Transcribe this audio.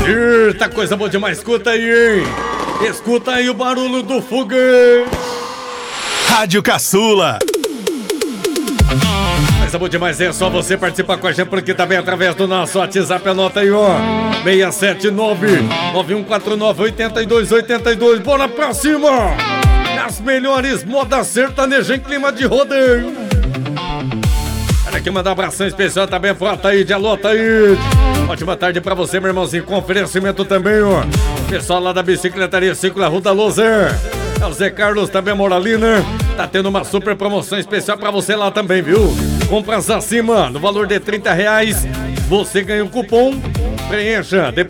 Eita, coisa boa demais, escuta aí, hein? Escuta aí o barulho do foguete. Rádio Caçula. Coisa boa demais, é só você participar com a gente, porque também através do nosso WhatsApp, anota aí, ó. 679-9149-8282. Bora pra cima! As melhores modas sertanejas em clima de rodeio. Quero aqui mandar um abração especial também pro Ataíde. Alô, Ataíde. Ótima tarde pra você, meu irmãozinho. Com oferecimento também, ó. Pessoal lá da Bicicletaria Cicla Rua da Lozé. É o Zé Carlos, também Moralina. Tá tendo uma super promoção especial pra você lá também, viu? Compras acima, no valor de R$30, você ganha um cupom. Preencha.